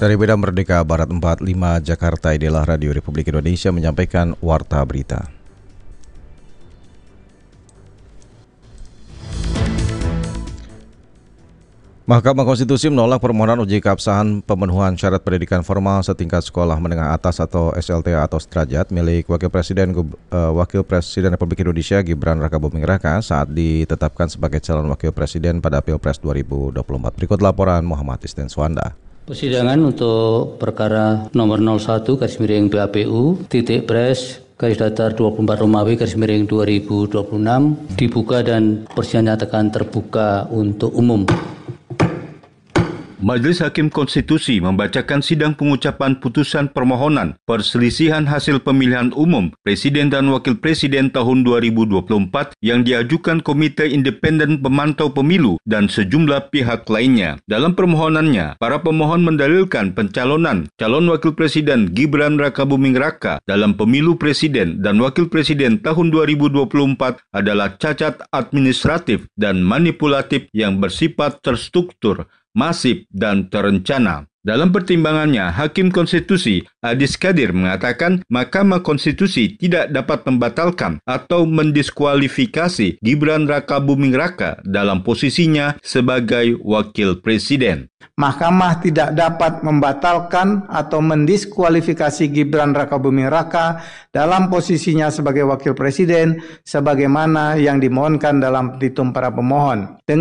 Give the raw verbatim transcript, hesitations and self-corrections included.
Dari Medan Merdeka Barat empat puluh lima Jakarta, inilah Radio Republik Indonesia menyampaikan Warta Berita. Mahkamah Konstitusi menolak permohonan uji keabsahan pemenuhan syarat pendidikan formal setingkat sekolah menengah atas atau S L T A atau sederajat milik Wakil Presiden uh, Wakil Presiden Republik Indonesia Gibran Rakabuming Raka saat ditetapkan sebagai calon Wakil Presiden pada Pilpres dua ribu dua puluh empat. Berikut laporan Muhammad Istin Swanda. Persidangan untuk perkara nomor nol satu garis miring B A P U titik pres garis datar dua puluh empat Romawi garis miring dua ribu dua puluh enam dibuka dan persidangan nyatakan terbuka untuk umum. Majelis Hakim Konstitusi membacakan sidang pengucapan putusan permohonan perselisihan hasil pemilihan umum Presiden dan Wakil Presiden tahun dua ribu dua puluh empat yang diajukan Komite Independen Pemantau Pemilu dan sejumlah pihak lainnya. Dalam permohonannya, para pemohon mendalilkan pencalonan calon Wakil Presiden Gibran Rakabuming Raka dalam pemilu Presiden dan Wakil Presiden tahun dua ribu dua puluh empat adalah cacat administratif dan manipulatif yang bersifat terstruktur, masif dan terencana. Dalam pertimbangannya, Hakim Konstitusi Adis Kadir mengatakan Mahkamah Konstitusi tidak dapat membatalkan atau mendiskualifikasi Gibran Rakabuming Raka dalam posisinya sebagai Wakil Presiden. Mahkamah tidak dapat membatalkan atau mendiskualifikasi Gibran Rakabuming Raka dalam posisinya sebagai Wakil Presiden sebagaimana yang dimohonkan dalam petitum para pemohon.